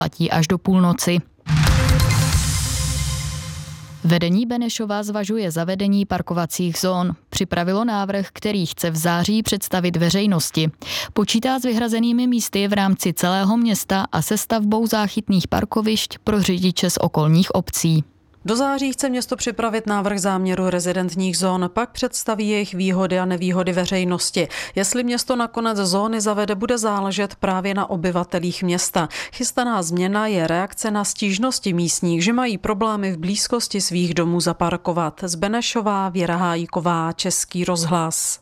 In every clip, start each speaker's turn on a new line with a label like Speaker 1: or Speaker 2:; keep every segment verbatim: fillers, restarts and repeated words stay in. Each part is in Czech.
Speaker 1: platí až do půlnoci. Vedení Benešova zvažuje zavedení parkovacích zón. Připravilo návrh, který chce v září představit veřejnosti. Počítá s vyhrazenými místy v rámci celého města a se stavbou záchytných parkovišť pro řidiče z okolních obcí.
Speaker 2: Do září chce město připravit návrh záměru rezidentních zón, pak představí jejich výhody a nevýhody veřejnosti. Jestli město nakonec zóny zavede, bude záležet právě na obyvatelích města. Chystaná změna je reakce na stížnosti místních, že mají problémy v blízkosti svých domů zaparkovat. Z Benešova Věra Hájíková, Český rozhlas.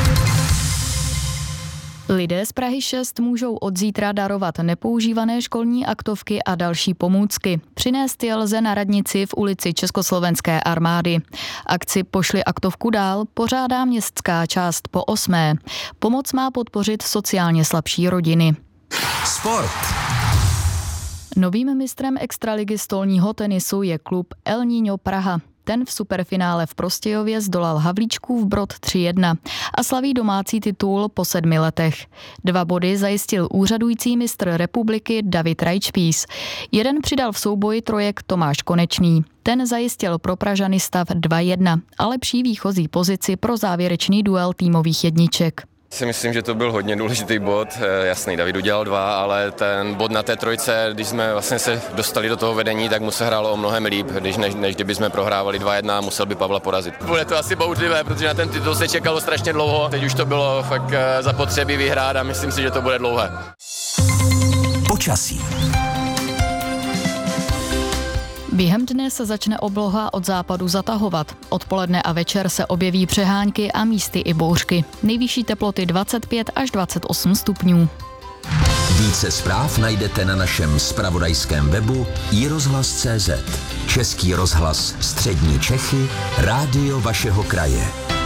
Speaker 1: Lidé z Prahy šest můžou od zítra darovat nepoužívané školní aktovky a další pomůcky. Přinést je lze na radnici v ulici Československé armády. Akci Pošli aktovku dál pořádá městská část po osmé. Pomoc má podpořit sociálně slabší rodiny.
Speaker 3: Sport.
Speaker 1: Novým mistrem extraligy stolního tenisu je klub El Niño Praha. Ten v superfinále v Prostějově zdolal Havlíčkův Brod tři jedna a slaví domácí titul po sedmi letech. Dva body zajistil úřadující mistr republiky David Rajčpíš. Jeden přidal v souboji trojek Tomáš Konečný. Ten zajistil pro Pražany stav dva jedna a lepší výchozí pozici pro závěrečný duel týmových jedniček.
Speaker 4: Si myslím, že to byl hodně důležitý bod. Jasný, David udělal dva, ale ten bod na té trojce, když jsme vlastně se dostali do toho vedení, tak mu se hrálo o mnohem líp, když než, než kdyby jsme prohrávali dva jedna a musel by Pavla porazit. Bude to asi bouřlivé, protože na ten titul se čekalo strašně dlouho. Teď už to bylo fakt zapotřebí vyhrát a myslím si, že to bude dlouhé.
Speaker 3: Počasí.
Speaker 1: Během dne se začne obloha od západu zatahovat. Odpoledne a večer se objeví přehánky a místy i bouřky. Nejvyšší teploty dvacet pět až dvacet osm stupňů.
Speaker 3: Více zpráv najdete na našem zpravodajském webu i rozhlas tečka cé zet. Český rozhlas Střední Čechy, rádio vašeho kraje.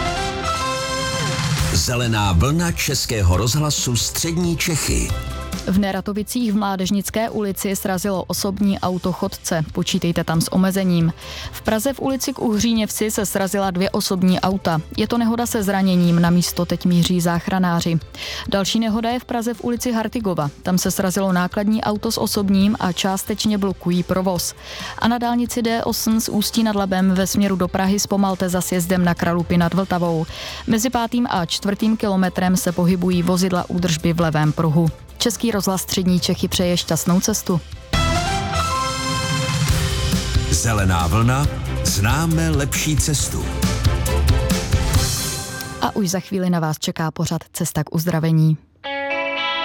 Speaker 3: Zelená vlna Českého rozhlasu Střední Čechy.
Speaker 1: V Neratovicích v Mládežnické ulici srazilo osobní auto chodce. Počítejte tam s omezením. V Praze v ulici K Uhříněvsi se srazila dvě osobní auta. Je to nehoda se zraněním, na místo teď míří záchranáři. Další nehoda je v Praze v ulici Hartigova. Tam se srazilo nákladní auto s osobním a částečně blokují provoz. A na dálnici D osm z Ústí nad Labem ve směru do Prahy zpomalte za sjezdem na Kralupy nad Vltavou. Mezi pátým a čtvrtým kilometrem se pohybují vozidla údržby v levém pruhu. Český rozhlas Střední Čechy přeje šťastnou cestu.
Speaker 3: Zelená vlna, známe lepší cestu.
Speaker 1: A už za chvíli na vás čeká pořad Cesta k uzdravení.